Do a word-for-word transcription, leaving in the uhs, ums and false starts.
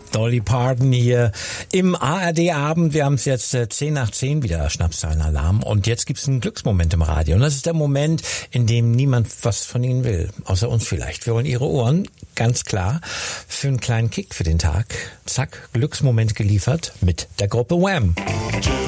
Dolly Parton hier im A R D-Abend. Wir haben es jetzt äh, zehn nach zehn wieder, Schnapszahlenalarm. Und jetzt gibt es einen Glücksmoment im Radio. Und das ist der Moment, in dem niemand was von Ihnen will. Außer uns vielleicht. Wir wollen Ihre Ohren, ganz klar, für einen kleinen Kick für den Tag. Zack, Glücksmoment geliefert mit der Gruppe Wham.